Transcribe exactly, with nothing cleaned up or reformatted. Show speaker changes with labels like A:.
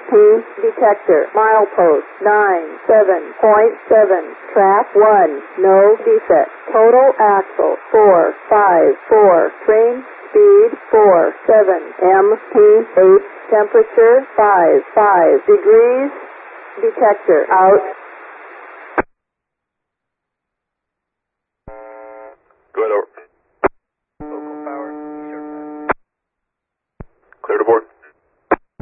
A: P detector, milepost nine seven point seven, track one, no defect. Total axle four five four, train speed four seven, M P H, temperature five five degrees, detector out.
B: Good, over.